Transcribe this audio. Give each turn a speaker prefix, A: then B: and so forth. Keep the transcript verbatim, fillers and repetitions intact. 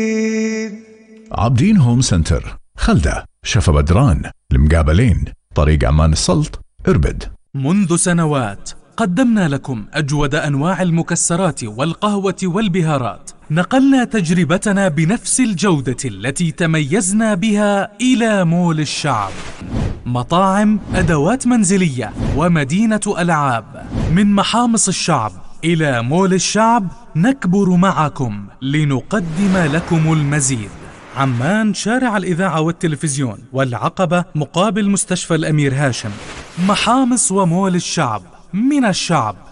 A: عابدين هوم سنتر، خلدة، شفا بدران، المقابلين، طريق عمان السلط، اربد.
B: منذ سنوات قدمنا لكم أجود أنواع المكسرات والقهوة والبهارات. نقلنا تجربتنا بنفس الجودة التي تميزنا بها إلى مول الشعب. مطاعم، أدوات منزلية ومدينة ألعاب. من محامص الشعب إلى مول الشعب نكبر معكم لنقدم لكم المزيد. عمان، شارع الإذاعة والتلفزيون، والعقبة مقابل مستشفى الأمير هاشم. محامص ومول الشعب، من الشعب